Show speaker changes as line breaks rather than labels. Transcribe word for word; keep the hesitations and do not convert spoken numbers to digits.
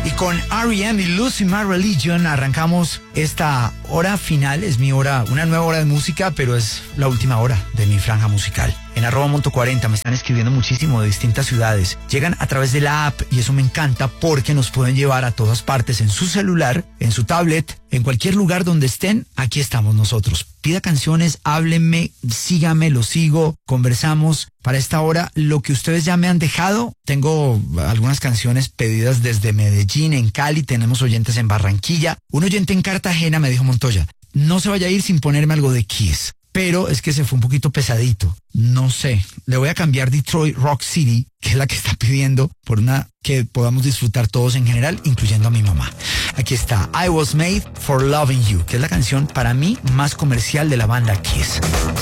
Con R E M y Losing My Religion arrancamos esta hora final. Es mi hora, una nueva hora de música, pero es la última hora de mi franja musical. En arroba Monto cuarenta me están escribiendo muchísimo de distintas ciudades. Llegan a través de la app y eso me encanta porque nos pueden llevar a todas partes en su celular, en su tablet, en cualquier lugar donde estén. Aquí estamos nosotros. Pida canciones, háblenme, sígame, lo sigo, conversamos. Para esta hora, lo que ustedes ya me han dejado, tengo algunas canciones pedidas desde Medellín, en Cali, tenemos oyentes en Barranquilla. Un oyente en Cartagena me dijo: Montoya, no se vaya a ir sin ponerme algo de Kiss. Pero es que se fue un poquito pesadito. No sé. Le voy a cambiar Detroit Rock City, que es la que está pidiendo, por una que podamos disfrutar todos en general, incluyendo a mi mamá. Aquí está I Was Made for Loving You, que es la canción para mí más comercial de la banda Kiss.